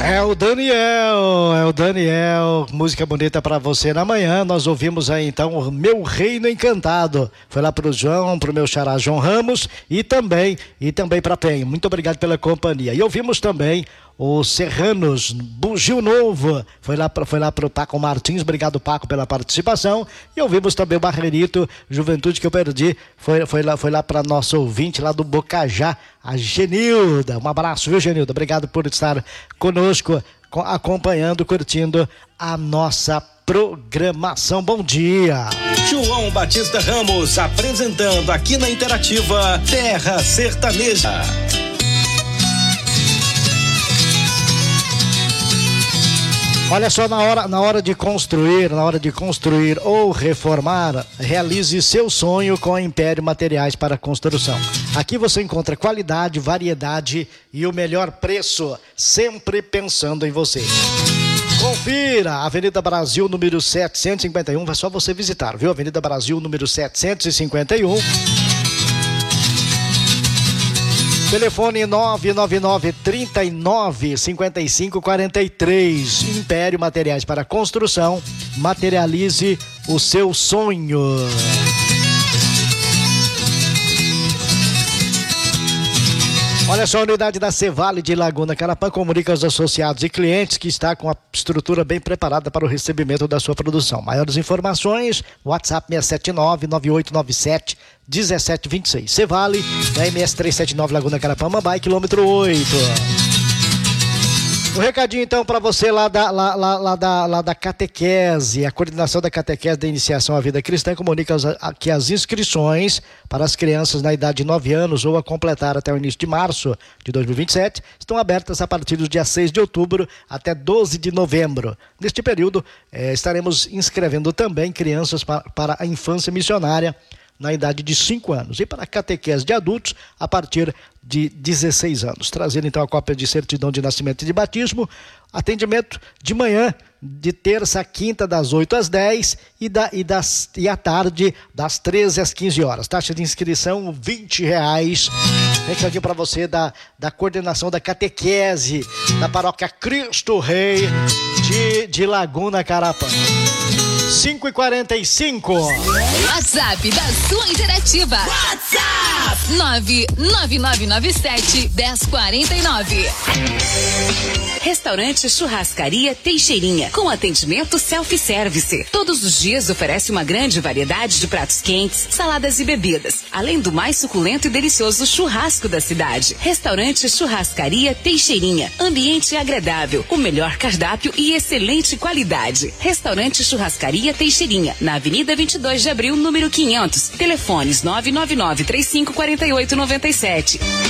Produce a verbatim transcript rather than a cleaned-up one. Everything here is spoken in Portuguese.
É o Daniel, é o Daniel, música bonita pra você na manhã. Nós ouvimos aí então o Meu Reino Encantado. Foi lá pro João, pro meu xará João Ramos e também, e também pra Penha. Muito obrigado pela companhia. E ouvimos também os Serranos, Bugio Novo, foi lá, pra, foi lá pro Paco Martins, obrigado Paco pela participação, e ouvimos também o Barreirito, Juventude que eu perdi, foi, foi lá, foi lá para nosso ouvinte lá do Bocajá, a Genilda, um abraço, viu Genilda, obrigado por estar conosco, acompanhando, curtindo a nossa programação. Bom dia. João Batista Ramos apresentando aqui na Interativa Terra Sertaneja. Olha só, na hora, na hora de construir, na hora de construir ou reformar, realize seu sonho com a Império Materiais para Construção. Aqui você encontra qualidade, variedade e o melhor preço, sempre pensando em você. Confira, Avenida Brasil, número setecentos e cinquenta e um, é só você visitar, viu? Avenida Brasil, número setecentos e cinquenta e um. Telefone nove nove nove, trinta e nove, cinquenta e cinco, quarenta e três. Império Materiais para Construção. Materialize o seu sonho. Olha só, a unidade da Cevale de Laguna Carapã comunica aos associados e clientes que está com a estrutura bem preparada para o recebimento da sua produção. Maiores informações, WhatsApp seis sete nove, nove oito nove sete, um sete dois seis. Cevale, na M S trezentos e setenta e nove Laguna Carapã, Mambai, quilômetro oito. Um recadinho então para você lá da, lá, lá, lá, da, lá da catequese, a coordenação da catequese da iniciação à vida cristã comunica as, a, que as inscrições para as crianças na idade de nove anos ou a completar até o início de março de dois mil e vinte e sete estão abertas a partir do dia seis de outubro até doze de novembro. Neste período eh, estaremos inscrevendo também crianças para, para a infância missionária na idade de cinco anos e para a catequese de adultos a partir de dezesseis anos. Trazendo então a cópia de certidão de nascimento e de batismo, atendimento de manhã, de terça a quinta, das oito às dez e, da, e, das, e à tarde, das treze às quinze horas. Taxa de inscrição, vinte reais. Recadinho para você da, da coordenação da catequese da paróquia Cristo Rei de, de Laguna Carapã. cinco e quarenta e cinco. WhatsApp da sua Interativa. WhatsApp nove nove nove nove sete, um zero quatro nove. Restaurante Churrascaria Teixeirinha, com atendimento self-service. Todos os dias oferece uma grande variedade de pratos quentes, saladas e bebidas, além do mais suculento e delicioso churrasco da cidade. Restaurante Churrascaria Teixeirinha, ambiente agradável, o melhor cardápio e excelente qualidade. Restaurante Churrascaria Teixeirinha, na Avenida vinte e dois de abril, número quinhentos. Telefones nove nove nove, três cinco quatro oito, nove sete.